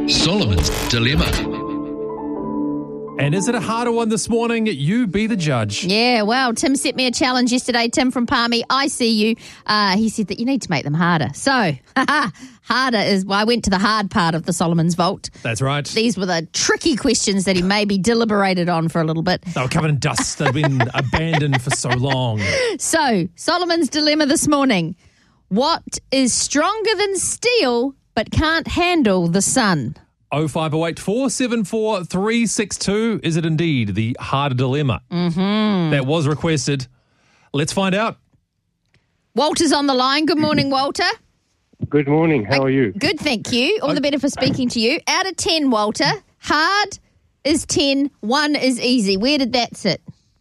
Solomon's Dilemma. And is it a harder one this morning? You be the judge. Yeah, well, Tim sent me a challenge yesterday. Tim from Palmy, I see you. He said that you need to make them harder. So, harder is, well, I went to the hard part of the Solomon's Vault. That's right. These were the tricky questions that he maybe deliberated on for a little bit. They were covered in dust. They've been abandoned for so long. So, Solomon's Dilemma this morning. What is stronger than steel but can't handle the sun? 0508 474 362. Is it indeed the harder dilemma? That was requested. Let's find out. Walter's on the line. Good morning, Walter. Good morning. How are you? Good, thank you. All the better for speaking to you. Out of 10, Walter, hard is 10, 1 is easy. Where did that sit?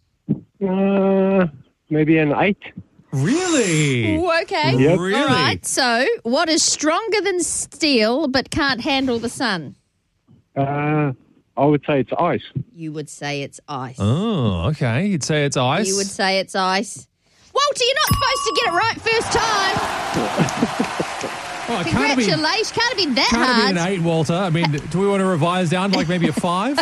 Maybe an 8. Really? Ooh, okay. Yep. Really? All right. So, what is stronger than steel but can't handle the sun? I would say it's ice. You would say it's ice. Oh, okay. You'd say it's ice. You would say it's ice. Walter, you're not supposed to get it right first time. Oh, Congratulations. Can't have been that Can't have hard. been an 8, Walter. I mean, do we want to revise down to like maybe a 5?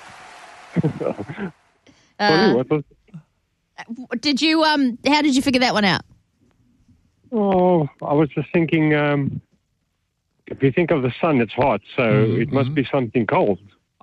Sorry, what was? Did you, how did you figure that one out? Oh, I was just thinking, if you think of the sun, it's hot, so it must be something cold.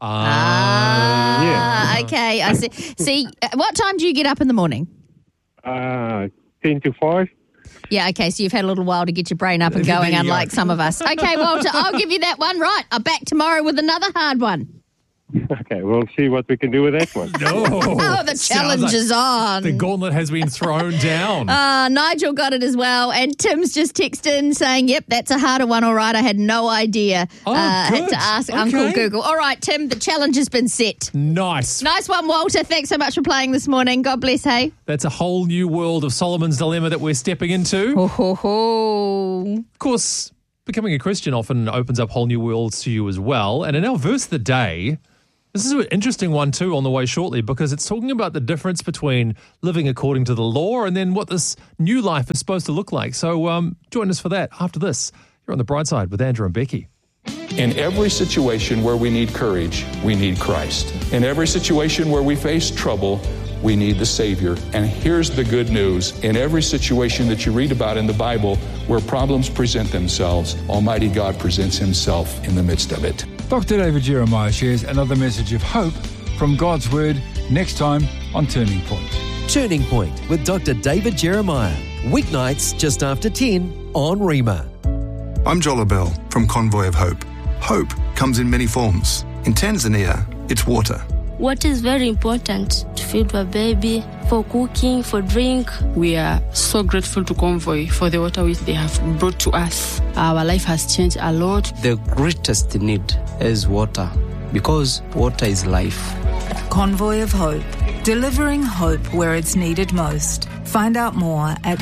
Okay. I see. See, what time do you get up in the morning? 10 to 5. Yeah, okay, so you've had a little while to get your brain up and going, There you unlike go. some of us. Okay, Walter, I'll give you that one. Right, I'm back tomorrow with another hard one. Okay, we'll see what we can do with that one. No. Oh, the challenge is on. The gauntlet has been thrown down. Nigel got it as well, and Tim's just texted in saying, yep, that's a harder one, all right. I had no idea. Oh, Had good. to ask Okay. Uncle Google. All right, Tim, the challenge has been set. Nice. Nice one, Walter. Thanks so much for playing this morning. God bless, hey. That's a whole new world of Solomon's Dilemma that we're stepping into. Ho, ho, ho. Of course, becoming a Christian often opens up whole new worlds to you as well. And in our verse of the day, this is an interesting one too on the way shortly, because it's talking about the difference between living according to the law and then what this new life is supposed to look like. So join us for that after this. You're on The Bright Side with Andrew and Becky. In every situation where we need courage, we need Christ. In every situation where we face trouble, we need the Savior. And here's the good news. In every situation that you read about in the Bible where problems present themselves, Almighty God presents Himself in the midst of it. Dr. David Jeremiah shares another message of hope from God's Word next time on Turning Point. Turning Point with Dr. David Jeremiah. Weeknights just after 10 on Rima. I'm Joel Bell from Convoy of Hope. Hope comes in many forms. In Tanzania, it's water. Water is very important to feed my baby, for cooking, for drink. We are so grateful to Convoy for the water which they have brought to us. Our life has changed a lot. The greatest need is water, because water is life. Convoy of Hope, delivering hope where it's needed most. Find out more at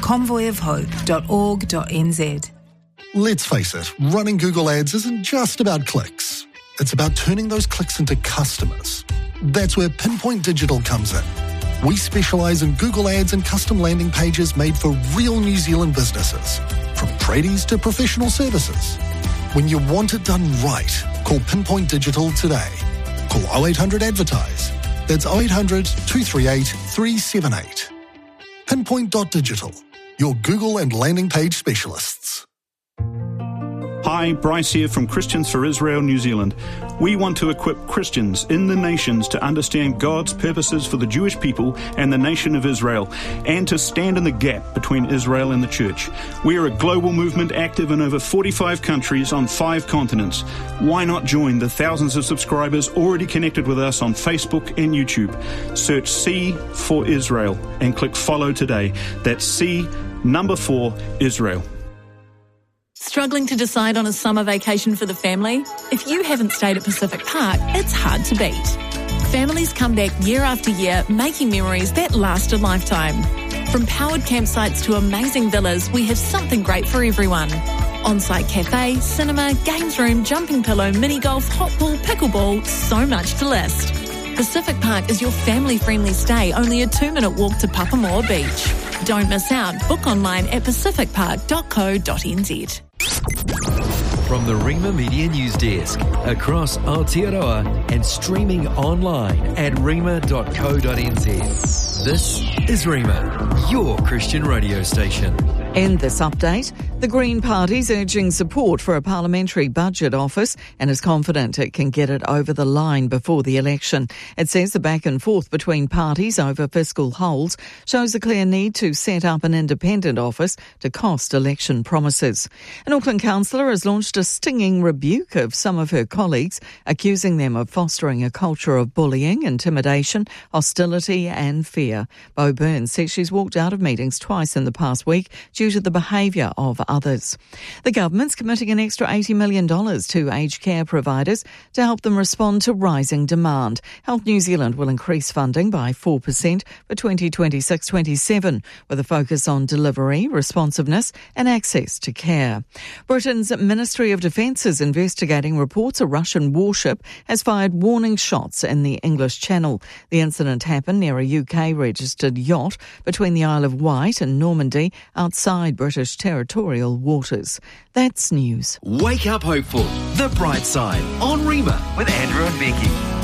convoyofhope.org.nz. Let's face it, running Google Ads isn't just about clicks. It's about turning those clicks into customers. That's where Pinpoint Digital comes in. We specialise in Google Ads and custom landing pages made for real New Zealand businesses, from tradies to professional services. When you want it done right, call Pinpoint Digital today. Call 0800 Advertise. That's 0800 238 378. Pinpoint.digital, your Google and landing page specialists. Hi, Bryce here from Christians for Israel, New Zealand. We want to equip Christians in the nations to understand God's purposes for the Jewish people and the nation of Israel, and to stand in the gap between Israel and the church. We are a global movement active in over 45 countries on 5 continents. Why not join the thousands of subscribers already connected with us on Facebook and YouTube? Search C for Israel and click follow today. That's C4 Israel. Struggling to decide on a summer vacation for the family? If you haven't stayed at Pacific Park, it's hard to beat. Families come back year after year, making memories that last a lifetime. From powered campsites to amazing villas, we have something great for everyone. On-site cafe, cinema, games room, jumping pillow, mini golf, hot pool, pickleball, so much to list. Pacific Park is your family-friendly stay, only a 2-minute walk to Papamoa Beach. Don't miss out. Book online at pacificpark.co.nz. from the Rima Media News Desk across Aotearoa and streaming online at rima.co.nz. This is Rima, your Christian radio station. In this update, the Green Party's urging support for a parliamentary budget office and is confident it can get it over the line before the election. It says the back and forth between parties over fiscal holes shows a clear need to set up an independent office to cost election promises. An Auckland councillor has launched a stinging rebuke of some of her colleagues, accusing them of fostering a culture of bullying, intimidation, hostility and fear. Bo Burns says she's walked out of meetings twice in the past week due to the behaviour of others. The government's committing an extra $80 million to aged care providers to help them respond to rising demand. Health New Zealand will increase funding by 4% for 2026-27, with a focus on delivery, responsiveness and access to care. Britain's Ministry of Defence is investigating reports a Russian warship has fired warning shots in the English Channel. The incident happened near a UK-registered yacht between the Isle of Wight and Normandy outside British territorial waters. That's news. Wake up hopeful. The bright side on Rima with Andrew and Becky.